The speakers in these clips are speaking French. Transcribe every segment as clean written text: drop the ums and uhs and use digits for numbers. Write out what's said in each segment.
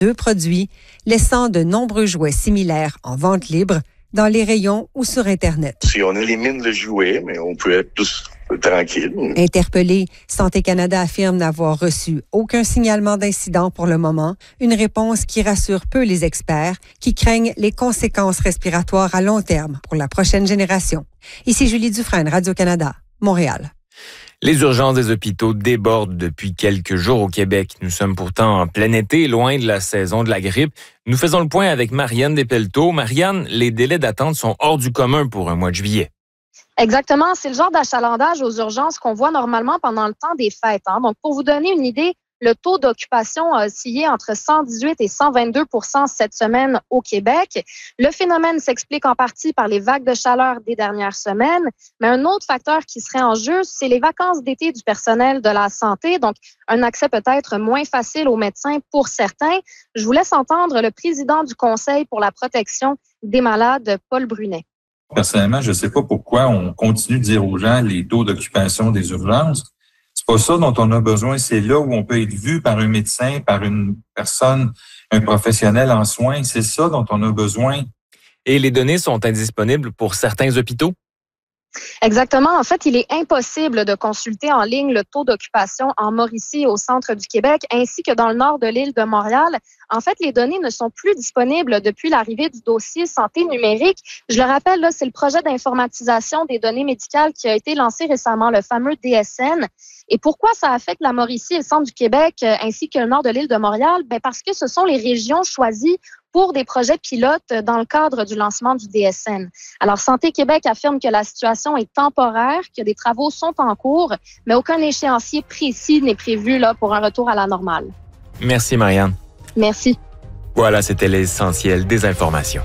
2 produits, laissant de nombreux jouets similaires en vente libre dans les rayons ou sur Internet. Si on élimine le jouet, mais on peut être plus tranquille. Interpellé, Santé Canada affirme n'avoir reçu aucun signalement d'incident pour le moment, une réponse qui rassure peu les experts qui craignent les conséquences respiratoires à long terme pour la prochaine génération. Ici Julie Dufresne, Radio-Canada, Montréal. Les urgences des hôpitaux débordent depuis quelques jours au Québec. Nous sommes pourtant en plein été, loin de la saison de la grippe. Nous faisons le point avec Marianne Despelteaux. Marianne, les délais d'attente sont hors du commun pour un mois de juillet. Exactement, c'est le genre d'achalandage aux urgences qu'on voit normalement pendant le temps des fêtes. Donc, pour vous donner une idée, le taux d'occupation a oscillé entre 118 et 122 % cette semaine au Québec. Le phénomène s'explique en partie par les vagues de chaleur des dernières semaines, mais un autre facteur qui serait en jeu, c'est les vacances d'été du personnel de la santé, donc un accès peut-être moins facile aux médecins pour certains. Je vous laisse entendre le président du Conseil pour la protection des malades, Paul Brunet. Personnellement, je ne sais pas pourquoi on continue de dire aux gens les taux d'occupation des urgences. C'est pas ça dont on a besoin. C'est là où on peut être vu par un médecin, par une personne, un professionnel en soins. C'est ça dont on a besoin. Et les données sont indisponibles pour certains hôpitaux? Exactement. En fait, il est impossible de consulter en ligne le taux d'occupation en Mauricie, au centre du Québec, ainsi que dans le nord de l'île de Montréal. En fait, les données ne sont plus disponibles depuis l'arrivée du dossier santé numérique. Je le rappelle, là, c'est le projet d'informatisation des données médicales qui a été lancé récemment, le fameux DSN. Et pourquoi ça affecte la Mauricie et le centre du Québec, ainsi que le nord de l'île de Montréal? Parce que ce sont les régions choisies pour des projets pilotes dans le cadre du lancement du DSN. Alors, Santé Québec affirme que la situation est temporaire, que des travaux sont en cours, mais aucun échéancier précis n'est prévu là, pour un retour à la normale. Merci, Marianne. Merci. Voilà, c'était l'essentiel des informations.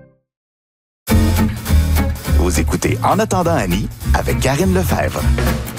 Vous écoutez En attendant Annie avec Karine Lefebvre.